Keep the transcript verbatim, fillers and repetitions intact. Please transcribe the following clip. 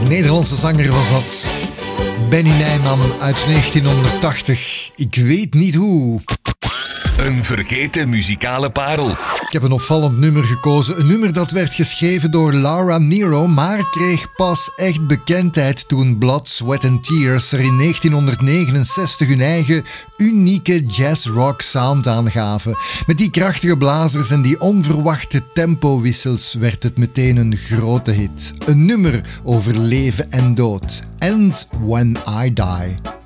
Nederlandse zanger was dat. Benny Nijman uit negentienhonderdtachtig. Ik weet niet hoe. Een vergeten muzikale parel. Ik heb een opvallend nummer gekozen. Een nummer dat werd geschreven door Laura Nyro, maar kreeg pas echt bekendheid toen Blood, Sweat and Tears er in negentienhonderdnegenenzestig hun eigen unieke jazz-rock sound aangaven. Met die krachtige blazers en die onverwachte tempowissels werd het meteen een grote hit. Een nummer over leven en dood. And When I Die.